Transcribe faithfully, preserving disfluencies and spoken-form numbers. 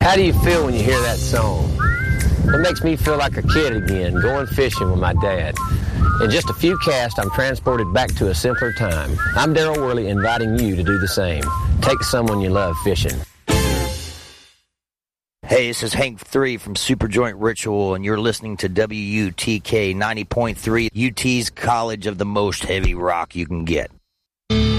How do you feel when you hear that song? It makes me feel like a kid again, going fishing with my dad. In just a few casts, I'm transported back to a simpler time. I'm Daryl Worley, inviting you to do the same. Take someone you love fishing. Hey, this is Hank three from Superjoint Ritual, and you're listening to W U T K ninety point three, U T's College of the most heavy rock you can get.